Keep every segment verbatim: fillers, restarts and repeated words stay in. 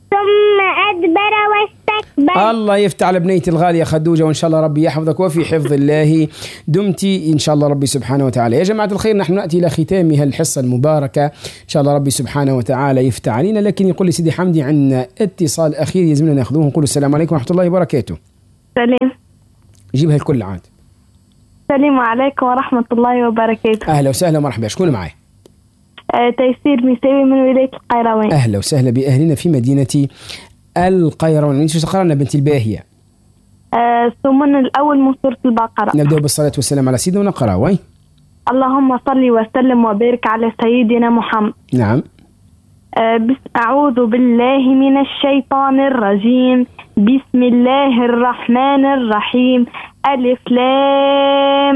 ثم أدبر واستكبر. الله يفتح على بنيتي الغالية خدوجة، وإن شاء الله ربي يحفظك وفي حفظ الله دمتي إن شاء الله ربي سبحانه وتعالى. يا جماعة الخير، نحن نأتي إلى ختام هالحصة المباركة، إن شاء الله ربي سبحانه وتعالى يفتح علينا. لكن يقول لي سيدي حمدي عندنا اتصال أخير يلزمنا ناخذوه. نقول السلام عليكم ورحمة الله وبركاته. سلام. جيبها الكل عاد. السلام عليكم ورحمة الله وبركاته. أهلا وسهلا ومرحبا. شكون معي؟ أه تيسير مساوي من ولاية القيروان. أهلا وسهلا بأهلنا في مدينة القيروان. أنت تقرأنا بنت الباهية؟ أه ثمن الأول من سورة البقرة. نبدأ بالصلاة والسلام على سيدنا ونقرأ. وي اللهم صل وسلم وبارك على سيدنا محمد. نعم. أه بس أعوذ بالله من الشيطان الرجيم. بسم الله الرحمن الرحيم. ألف لام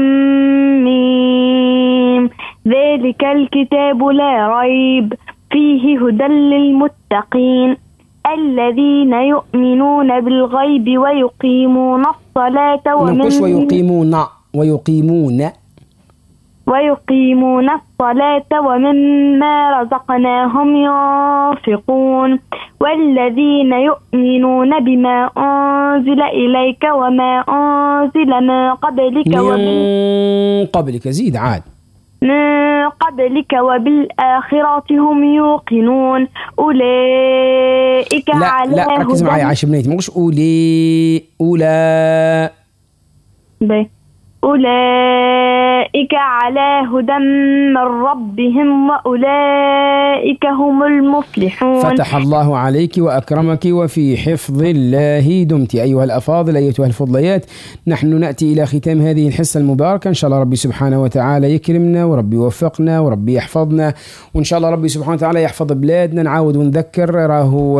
ميم. ذلك الكتاب لا ريب فيه هدى للمتقين الذين يؤمنون بالغيب ويقيمون الصلاة ومن ويقيمون ويقيمون ويقيمون الصلاة ومما رزقناهم ينفقون والذين يؤمنون بما أنزل إليك وما أنزل من قبلك من قبلك زيد عاد من قبلك وبالآخرة هم يوقنون أولئك لا على لا ركز معي عايش بنيتي، مش أولي أولى بي. أولئك على هدى من ربهم وأولئك هم المفلحون. فتح الله عليك وأكرمك وفي حفظ الله دمت. أيها الأفاضل أيتها الفضليات، نحن نأتي إلى ختام هذه الحصة المباركة. إن شاء الله ربي سبحانه وتعالى يكرمنا وربي يوفقنا وربي يحفظنا، وإن شاء الله ربي سبحانه وتعالى يحفظ بلادنا. نعاود ونذكر راهو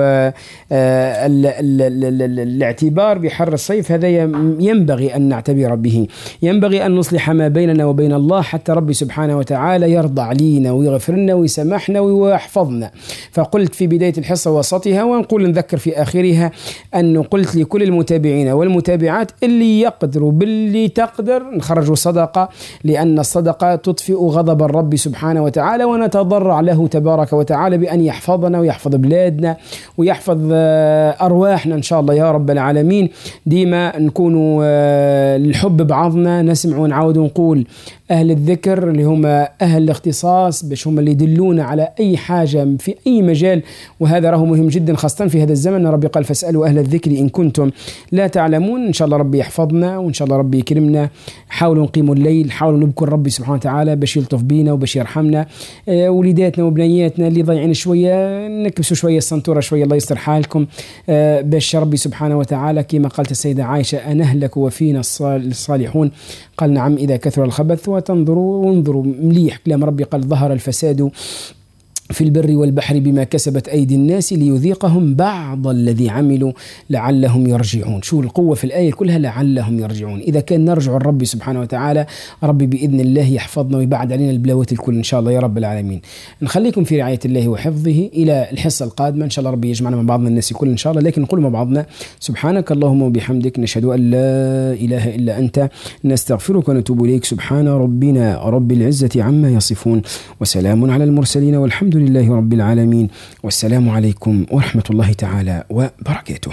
الاعتبار بحر الصيف هذا ينبغي أن نعتبر به، ينبغي أن نصلح ما بيننا وبين الله حتى ربي سبحانه وتعالى يرضى علينا ويغفر لنا ويسامحنا ويحفظنا. فقلت في بداية الحصة وسطها ونقول نذكر في آخرها أنه قلت لكل المتابعين والمتابعات اللي يقدروا باللي تقدر نخرجوا صدقة، لأن الصدقة تطفئ غضب الرب سبحانه وتعالى، ونتضرع له تبارك وتعالى بأن يحفظنا ويحفظ بلادنا ويحفظ أرواحنا إن شاء الله يا رب العالمين. ديما نكونوا الحب بعضنا، نسمع ونعاود ونقول أهل الذكر اللي هم أهل الاختصاص باش هم اللي يدلونا على أي حاجة في أي مجال، وهذا راه مهم جدا خاصة في هذا الزمن. ربي قال فاسألوا أهل الذكر إن كنتم لا تعلمون. إن شاء الله ربي يحفظنا وإن شاء الله ربي يكرمنا. حاولوا نقيموا الليل، حاولوا نذكر ربي سبحانه وتعالى باش يلطف بينا وباش يرحمنا. آه وليداتنا وبنياتنا اللي ضايعين شوية نكبسوا شوية السنتورة شوية، الله يستر حالكم، آه باش ربي سبحانه وتعالى كما قالت السيدة عائشة أنهلك وفينا الصالحون. قال نعم إذا كثر الخبث. وتنظروا وانظروا مليح كلام ربي قال ظهر الفساد في البر والبحر بما كسبت أيدي الناس ليذيقهم بعض الذي عملوا لعلهم يرجعون. شو القوة في الآية كلها؟ لعلهم يرجعون. إذا كان نرجع الرب سبحانه وتعالى ربي بإذن الله يحفظنا ويبعد علينا البلاوات الكل إن شاء الله يا رب العالمين. نخليكم في رعاية الله وحفظه إلى الحصة القادمة إن شاء الله ربي يجمعنا مع بعضنا الناس كل إن شاء الله. لكن نقول مع بعضنا سبحانك اللهم وبحمدك نشهد أن لا إله إلا أنت نستغفرك ونتوب إليك. سبحان ربنا رب العزة عما يصفون وسلام على المرسلين والحمد لله رب العالمين. والسلام عليكم ورحمة الله تعالى وبركاته.